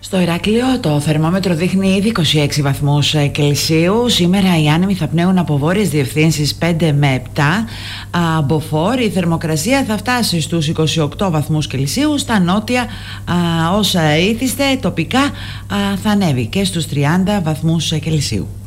Στο Ηράκλειο το θερμόμετρο δείχνει ήδη 26 βαθμούς Κελσίου. Σήμερα οι άνεμοι θα πνέουν από βόρειες διευθύνσεις 5 με 7. Από Φόρ η θερμοκρασία θα φτάσει στους 28 βαθμούς Κελσίου. Στα νότια, όσα ήθιστε, τοπικά θα ανέβει και στους 30 βαθμούς Κελσίου.